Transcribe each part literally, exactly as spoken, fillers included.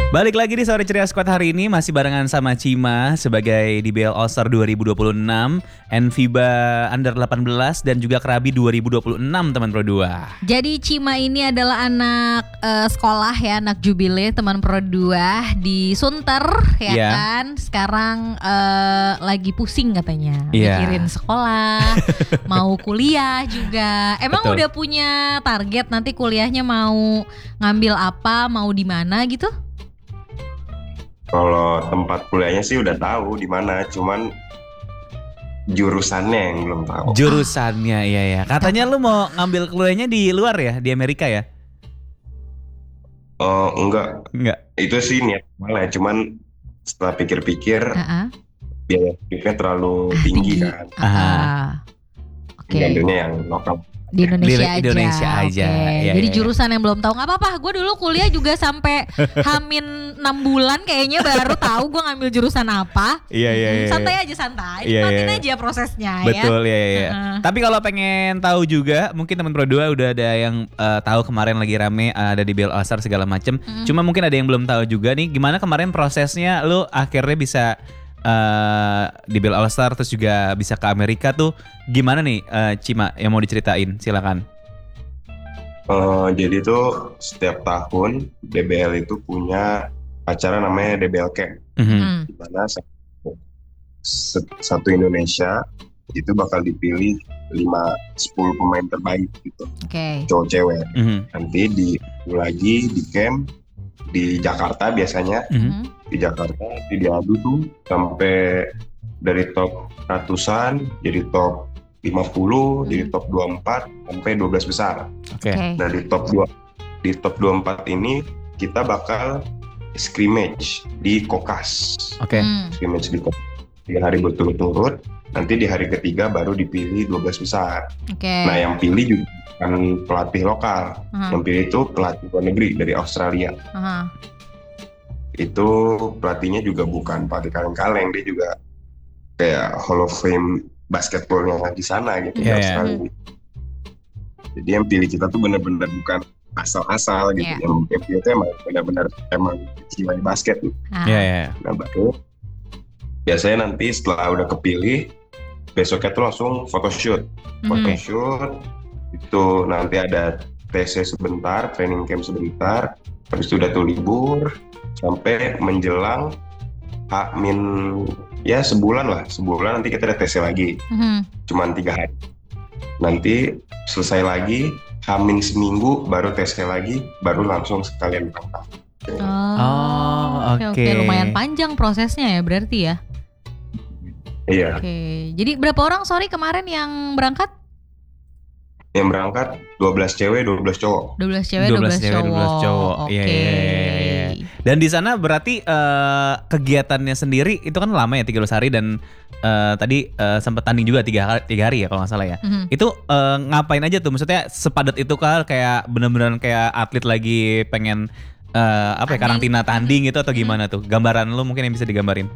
Balik lagi di Sore Ceria Squad hari ini masih barengan sama Cima sebagai D B L All-Star dua ribu dua puluh enam, Enviba Under delapan belas dan juga Krabi dua ribu dua puluh enam teman Pro dua. Jadi Cima ini adalah anak uh, sekolah ya, anak jubile teman Pro dua di Sunter ya yeah. kan. Sekarang uh, lagi pusing katanya, yeah. mikirin sekolah, mau kuliah juga. Emang Betul. udah punya target nanti kuliahnya mau ngambil apa, mau di mana gitu? Kalau tempat kuliahnya sih udah tahu di mana, cuman jurusannya yang belum tahu. Jurusannya iya ya. Katanya lu mau ngambil kuliahnya di luar ya, di Amerika ya? Oh enggak, enggak. Itu sih niat malah, cuman setelah pikir-pikir uh-uh. biaya hidupnya terlalu tinggi, tinggi kan. Uh-uh. Oke. Okay. Ngambilnya yang lokal. Di Indonesia di aja. Indonesia aja. Okay. Ya, Jadi ya, jurusan yang belum tahu nggak apa-apa. Gue dulu kuliah juga sampai hamin enam bulan kayaknya baru tahu gue ngambil jurusan apa. Iya iya iya. Santai aja santai. Iya, Nikmatin iya. aja prosesnya. Betul ya. ya ya. ya. Uh-huh. Tapi kalau pengen tahu juga, mungkin teman Pro dua udah ada yang uh, tahu kemarin lagi rame uh, ada di B L All-Star segala macem. Uh-huh. Cuma mungkin ada yang belum tahu juga nih, gimana kemarin prosesnya lu akhirnya bisa Uh, di B L All-Star terus juga bisa ke Amerika tuh gimana nih uh, Cima yang mau diceritain, silakan. Uh, jadi tuh setiap tahun D B L itu punya acara namanya D B L Camp, mm-hmm. di mana satu, satu Indonesia itu bakal dipilih lima sepuluh pemain terbaik gitu, okay. cowok cewek. Mm-hmm. Nanti di lagi di camp di Jakarta biasanya. Mm-hmm. Di Jakarta di diadu tuh sampai dari top ratusan jadi top lima puluh, hmm. jadi top dua puluh empat sampai dua belas besar. Oke. Okay. Nah, di top dua di top dua puluh empat ini kita bakal scrimmage di Kokas. Oke. Okay. Hmm. Scrimmage di Kokas tiga hari berturut-turut. Nanti di hari ketiga baru dipilih dua belas besar. Oke. Okay. Nah, yang pilih juga kan pelatih lokal. Uh-huh. Yang pilih itu pelatih luar negeri dari Australia. Uh-huh. Itu pelatihnya juga bukan pelatih kaleng-kaleng, dia juga kayak Hall of Fame basketballnya di sana gitu yeah, di Australia. Yeah. Jadi yang pilih kita tuh benar-benar bukan asal-asal gitu, yeah. yang pilih itu emang benar-benar emang jiwa basket gitu. Ah. Yeah, yeah. Nah baru biasanya nanti setelah udah kepilih, besoknya tuh langsung photoshoot, mm-hmm. photoshoot itu nanti ada T C sebentar, training camp sebentar, habis itu udah tuh libur. Sampai menjelang H-min ya sebulan lah, sebulan nanti kita ada T C lagi, mm-hmm. cuman tiga hari. Nanti selesai lagi, H-min seminggu baru T C lagi, baru langsung sekalian berangkat. Oh, oh oke. Okay. Okay. Lumayan panjang prosesnya ya berarti ya? Iya. Oke, okay. Jadi berapa orang sorry kemarin yang berangkat? Yang berangkat dua belas cewek, dua belas cowok. dua belas cewek, dua belas cowok. dua belas cowok. Iya, okay. iya, iya, iya. Dan di sana berarti uh, kegiatannya sendiri itu kan lama ya, tiga belas hari dan uh, tadi uh, sempat tanding juga tiga hari, tiga hari ya kalau nggak salah ya. Mm-hmm. Itu uh, ngapain aja tuh? Maksudnya sepadat itu kah kayak bener-bener kayak atlet lagi pengen uh, apa ya, karantina tanding gitu atau gimana tuh? Gambaran lu mungkin yang bisa digambarin.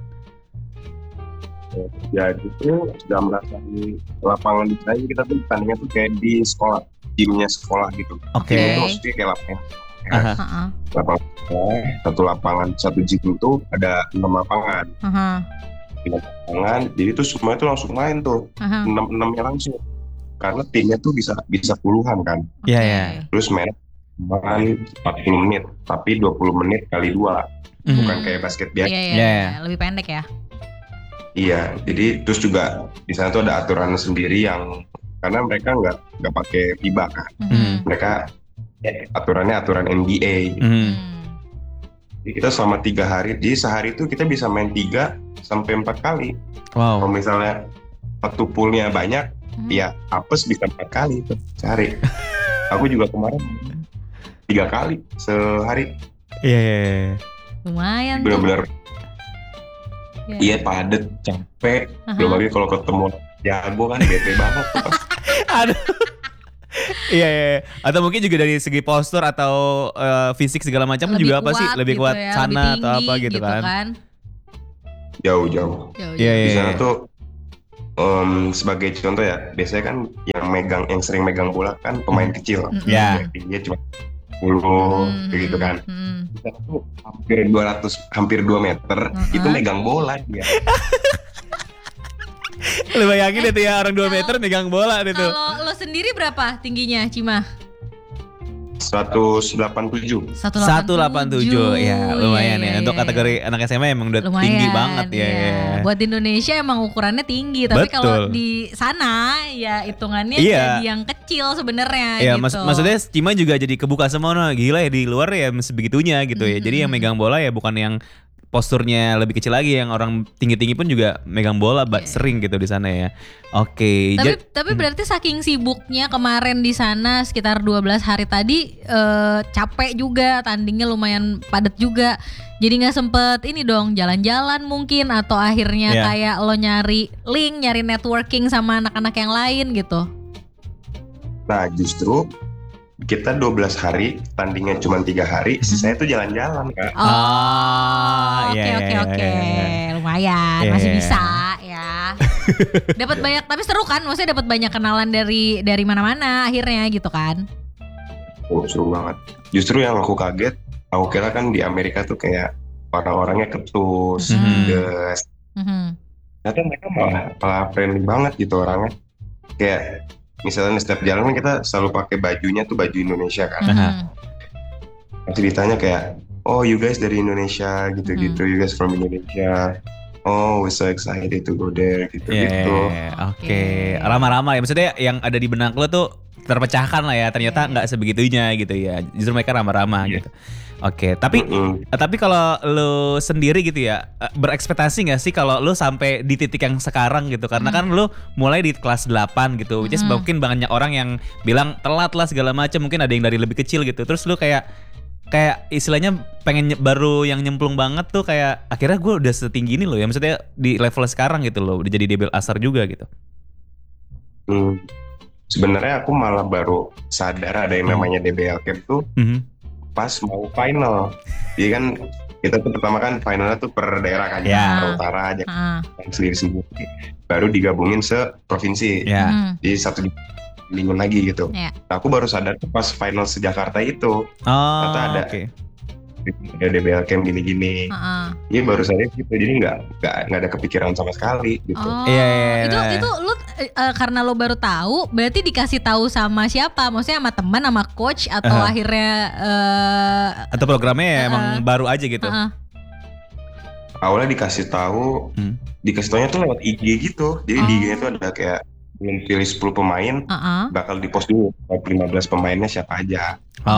Ya itu sudah merasai lapangan di sana, kita tuh tandingnya tuh kayak di sekolah, timnya sekolah gitu. Oke. Okay. Itu maksudnya kayak lapangan. Ya. Uh-huh. Lapangan satu lapangan satu gym itu ada enam lapangan. Uh-huh. enam lapangan, jadi tuh semua itu langsung main tuh, uh-huh. enam enamnya langsung. Karena timnya tuh bisa bisa puluhan kan. Iya okay. ya. Terus main main empat puluh menit, tapi dua puluh menit kali dua, mm. bukan kayak basket biasa. Iya yeah, yeah, yeah. Lebih pendek ya. Iya, jadi terus juga di sana tuh ada aturan sendiri yang karena mereka nggak nggak pakai F I B A kan, mm-hmm. mereka ya, aturannya aturan N B A. Mm-hmm. Jadi kita selama tiga hari, jadi sehari itu kita bisa main tiga sampai empat kali. Wow. Kalau misalnya satu poolnya banyak, mm-hmm. ya apes bisa empat kali tuh sehari. Aku juga kemarin tiga kali sehari. Iya. Yeah, yeah, yeah. Lumayan. Benar-benar. Yeah. Iya padet, capek, uh-huh. belum lagi kalau ketemu jago kan bete banget. Aduh. Iya, iya, iya. Atau mungkin juga dari segi postur atau uh, fisik segala macam juga apa sih lebih gitu kuat ya, sana lebih tinggi, atau apa gitu, gitu kan? kan? Jauh-jauh. Iya, Di sana iya. tuh um, sebagai contoh ya, biasanya kan yang megang yang sering megang bola kan pemain kecil. Iya. Yeah. Dia cuma puluh Hmm, begitu kan. hmm. Di sana tuh hampir dua ratus, hampir dua meter Uh-uh. itu megang bola dia. Lu bayangin itu ya orang dua meter megang bola itu. Kalau lo sendiri berapa tingginya, Cima? seratus delapan puluh tujuh. seratus delapan puluh tujuh ya lumayan Iya, ya. iya, Untuk iya. kategori anak S M A emang udah Lumayan, tinggi banget ya. iya. ya. Buat di Indonesia emang ukurannya tinggi, tapi Betul. kalau di sana ya hitungannya Iya. jadi yang kecil sebenarnya Ya gitu. mak- maksudnya Cima juga jadi kebuka semua, no. Gila ya di luar ya sebegitunya gitu ya. Jadi yang megang bola ya bukan yang posturnya lebih kecil lagi, yang orang tinggi-tinggi pun juga megang bola ba- Iya. sering gitu di sana ya. Oke. Tapi ja- tapi berarti saking sibuknya kemarin di sana sekitar dua belas hari tadi, eh, capek juga, tandingnya lumayan padat juga. Jadi nggak sempet ini dong jalan-jalan mungkin, atau akhirnya Iya. kayak lo nyari link, nyari networking sama anak-anak yang lain gitu. Nah justru kita dua belas hari, tandingnya cuma tiga hari, sisanya tuh jalan-jalan Kak. Oh, Ah, oke iya, oke iya, oke, iya, iya. lumayan, Iya, masih iya. bisa ya. Dapat banyak, tapi seru kan? Maksudnya dapat banyak kenalan dari dari mana-mana akhirnya gitu kan? Oh, seru banget. Justru yang aku kaget, aku kira kan di Amerika tuh kayak orang-orangnya ketus, Mhm. gas. Mhm. Ternyata mereka malah, malah friendly banget gitu orangnya. Kayak misalnya setiap jalan kan kita selalu pakai bajunya tuh baju Indonesia kan. Aha. Mhm. Nanti ditanya kayak, oh you guys dari Indonesia gitu-gitu, you guys from Indonesia. Oh we're so excited to go there Iya, gitu-gitu. iya, iya. Oke, Oke. ramah-ramah ya. Maksudnya yang ada di benak lo tuh terpecahkan lah ya. Ternyata Iya. nggak sebegitunya gitu ya. Justru mereka ramah-ramah Iya. gitu. Oke, tapi Mm-mm. eh, tapi kalau lo sendiri gitu ya, eh, berekspektasi nggak sih kalau lo sampai di titik yang sekarang gitu? Karena kan lo mulai di kelas delapan gitu. Which is Hmm. mungkin banyak orang yang bilang telat lah segala macam. Mungkin ada yang dari lebih kecil gitu. Terus lo kayak kayak istilahnya pengen nye- baru yang nyemplung banget tuh, kayak akhirnya gue udah setinggi ini loh ya. Maksudnya di level sekarang gitu loh, udah jadi debel asar juga gitu. Hmm. Sebenarnya aku malah baru sadar ada yang Hmm. namanya D B L Camp tuh Mhm. pas mau final. Jadi kan kita tuh pertama kan finalnya tuh per daerah kan, Ya. Jakarta Utara aja Ah. sendiri-sendiri. Baru digabungin se-provinsi. Ya. Mhm. Jadi satu lingkungan lagi gitu. Ya. Nah, aku baru sadar tuh pas final se-Jakarta itu Oh, Ternyata ada. oke. ada D B L Camp gini-gini. Ah. Jadi baru sadar gitu. Jadi nggak nggak nggak ada kepikiran sama sekali gitu. Oh, Iya, iya, iya. itu itu lu eh, eh, karena lo baru tahu, berarti dikasih tahu sama siapa? Maksudnya sama teman, sama coach, atau Aha. akhirnya eh, Atau programnya ya emang Uh-uh. baru aja gitu. uh-uh. Awalnya dikasih tahu, Hmm. dikasih taunya tuh lewat I G gitu. Jadi Oh. di I G-nya tuh ada kayak belum pilih sepuluh pemain, Uh-uh. bakal dipost dulu top lima belas pemainnya siapa aja.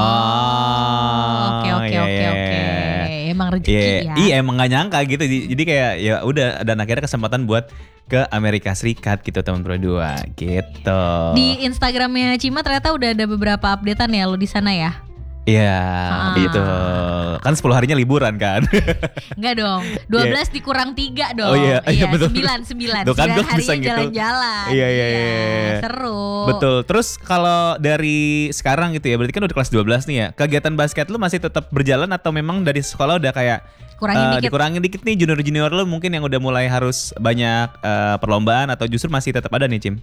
Oh, Oke oke iya, oke iya, oke. iya. Emang rezeki Iya, ya. iya emang gak nyangka gitu. Jadi jadi kayak ya udah, dan akhirnya kesempatan buat ke Amerika Serikat gitu teman berdua gitu. Di Instagramnya Cima ternyata udah ada beberapa updatean ya lo di sana ya? Iya, Ah. gitu. Kan sepuluh harinya liburan kan. Enggak dong, dua belas dikurang tiga dong. Oh iya, iya, betul. sembilan, sembilan. Tuh kan sembilan gua bisa harinya gitu. jalan-jalan. Iya, iya, iya, iya. Seru. Betul. Terus kalau dari sekarang gitu ya, berarti kan udah kelas dua belas nih ya. Kegiatan basket lu masih tetap berjalan atau memang dari sekolah udah kayak Kurangin eh, dikit. dikurangin dikit nih junior-junior lu mungkin yang udah mulai harus banyak eh, perlombaan, atau justru masih tetap ada nih, Cim?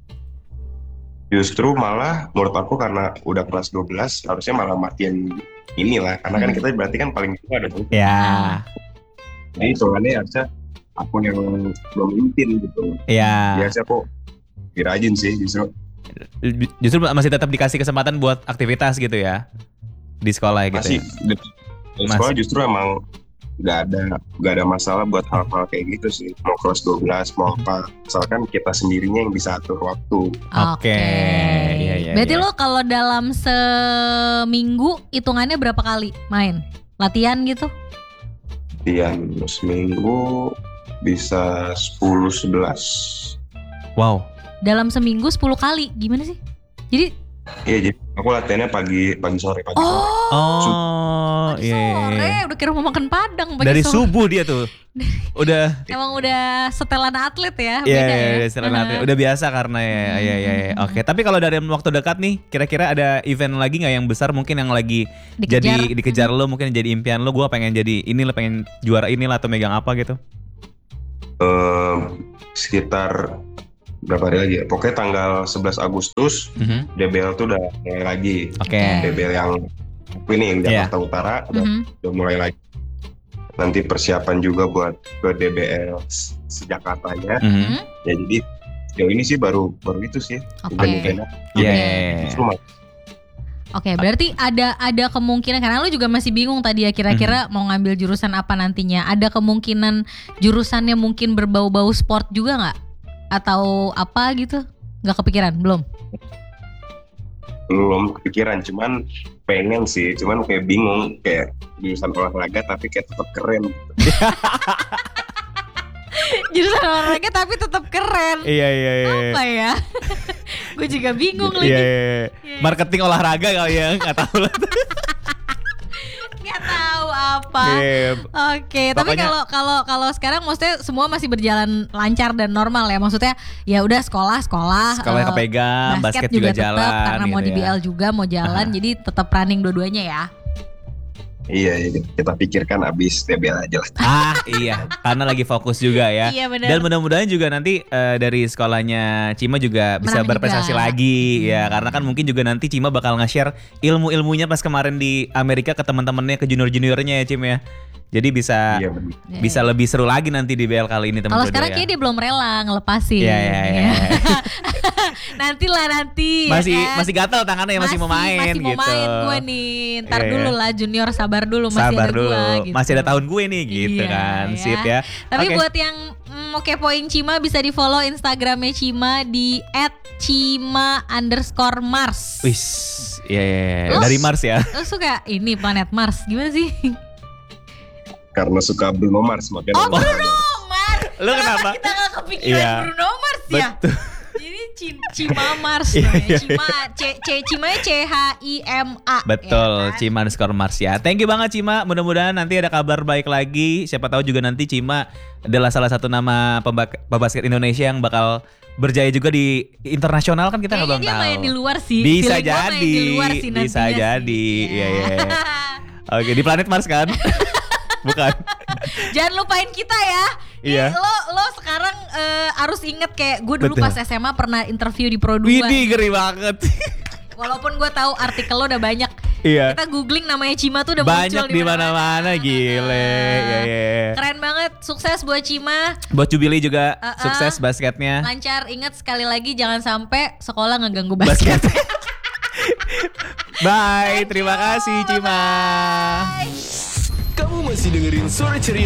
Justru malah menurut aku karena udah kelas dua belas harusnya malah matiin inilah. Karena kan Hmm. kita berarti kan paling tua ada tuh. Ya. Jadi soalnya harusnya aku yang belum intin gitu. Ya. Biasanya aku dirajin sih justru. Justru masih tetap dikasih kesempatan buat aktivitas gitu ya di sekolah gitu. Masih Ya? di di sekolah justru emang nggak ada nggak ada masalah buat hal-hal kayak gitu sih. Mau kelas dua belas mau apa, asalkan kita sendirinya yang bisa atur waktu. Oke. Iya, iya, Berarti iya. lo kalau dalam seminggu hitungannya berapa kali main? Latihan gitu? Latihan seminggu bisa sepuluh sebelas. Wow. Dalam seminggu sepuluh kali. Gimana sih? Jadi Iya, jadi aku latihannya pagi pagi sore pagi sore. Oh, pagi iya, iya, sore iya. udah kira mau makan padang pagi Dari sore. subuh dia tuh. Udah. Emang udah setelan atlet ya, Iya, beda iya, ya. iya, istilah nanti. Udah biasa karena ya, Hmm, iya, iya, iya. hmm, Oke, tapi kalau dari waktu dekat nih, kira-kira ada event lagi nggak yang besar mungkin yang lagi Dikejar. jadi dikejar lo, mungkin jadi impian lo, gue pengen jadi ini, lo pengen juara inilah atau megang apa gitu? Eh, sekitar berapa hari lagi ya? Pokoknya tanggal sebelas Agustus Mhm. D B L tuh udah mulai lagi. Oke. Oke. D B L yang ini yang Iya. Jakarta Utara udah, Mhm. udah mulai lagi. Nanti persiapan juga buat ke D B L se- sejakartanya. Mhm. Ya jadi sejauh ini sih baru baru itu sih. Oke. Event-eventnya. Iya. Oke. Justru malah Oke, berarti ada ada kemungkinan karena lu juga masih bingung tadi ya kira-kira mau ngambil jurusan apa nantinya. Ada kemungkinan jurusannya mungkin berbau-bau sport juga nggak? Atau apa gitu? Nggak kepikiran? Belum? belum kepikiran, cuman pengen sih, cuman kayak bingung kayak jurusan olahraga tapi kayak tetap keren. Jurusan olahraga tapi tetap keren. Iya iya iya. Apa ya? Gue juga bingung Iya lagi. iya. Marketing olahraga kali ya, nggak tahu lah. Nggak tahu apa. Iya. Oke, tapi Pokoknya- kalau kalau kalau sekarang maksudnya semua masih berjalan lancar dan normal ya. Maksudnya ya udah sekolah sekolah. Sekolahnya eh, kepegang, basket, juga, tetap, jalan karena mau gitu di B L ya. juga mau jalan, jadi tetap running dua-duanya ya. Iya, iya, kita pikirkan abis D B L aja lah. Ah iya, karena lagi fokus juga ya. Iya, benar. Dan mudah-mudahan juga nanti eh, dari sekolahnya Cima juga bisa Menang berprestasi juga. lagi ya. Karena kan mungkin juga nanti Cima bakal nge-share ilmu-ilmunya pas kemarin di Amerika ke teman-temannya, ke junior-juniornya ya Cim ya. Jadi bisa Iya benar. bisa lebih seru lagi nanti di B L kali ini teman-teman. Kalau sekarang kayaknya dia belum rela ngelepasin. Iya, iya, iya. Nanti lah nanti. ya masih kan? masih gatel tangannya, masih, mau main masih mau gitu. main gue nih. Ntar Iya, dulu iya. lah junior sabar dulu masih Sabar ada dulu, gua gitu. masih ada tahun gue nih gitu Iya, kan, ya. sip ya. Tapi Oke. buat yang mm, mau kepoin Cima bisa di follow Instagramnya Cima di at cima underscore mars. Wis, iya, iya, iya. Lo- Dari Mars ya. Lo suka ini planet Mars gimana sih? Karena suka Bruno Mars makanya. Oh Bruno Mars. Lo kenapa? Kita gak kepikiran Iya. Bruno Mars ya? Betul. Jadi Ci- Cima Mars Iya, namanya. iya, Cima C C Cima C H I M A. Betul, ya kan? Cima underscore Mars ya. Thank you banget Cima. Mudah-mudahan nanti ada kabar baik lagi. Siapa tahu juga nanti Cima adalah salah satu nama pembak- pebasket Indonesia yang bakal berjaya juga di internasional kan kita nggak Kayaknya belum dia tahu. main di luar sih. Bisa Feeling gua main jadi, di luar sih bisa nantinya jadi. sih. Iya, iya, iya. Oke, di planet Mars kan? Bukan. Jangan lupain kita ya. Nih, Iya. Lo lo sekarang eh, harus inget kayak gue dulu Betul. pas S M A pernah interview di Pro dua. Widih, ngeri banget. Walaupun gue tahu artikel lo udah banyak. Iya. Kita googling namanya Cima tuh udah Banyak muncul di mana-mana, gile. Iya, iya. Keren banget, sukses buat Cima. Buat Jubili juga Uh-uh. sukses basketnya. Lancar, ingat sekali lagi jangan sampai sekolah ngeganggu basket. Basket. Bye, terima kasih Cima. Bye. Kamu masih dengerin Sore Ceria